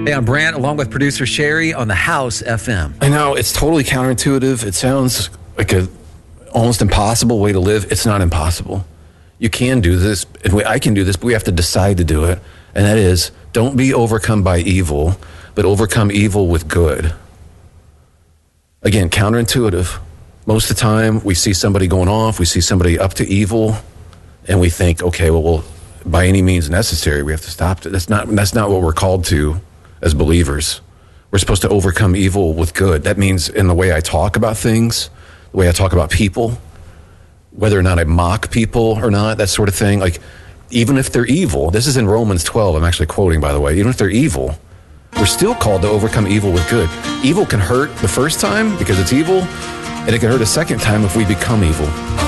Hey, I'm Brant, along with producer Sherry on the House FM. I know, it's totally counterintuitive. It sounds like a almost impossible way to live. It's not impossible. You can do this, and I can do this, but we have to decide to do it. And that is, don't be overcome by evil, but overcome evil with good. Again, counterintuitive. Most of the time, we see somebody going off, we see somebody up to evil, and we think, okay, well, by any means necessary, we have to stop it. That's not what we're called to as believers. We're supposed to overcome evil with good. That means in the way I talk about things, the way I talk about people, whether or not I mock people or not, that sort of thing. Like, even if they're evil, this is in Romans 12, I'm actually quoting, by the way, even if they're evil, we're still called to overcome evil with good. Evil can hurt the first time because it's evil, and it can hurt a second time if we become evil.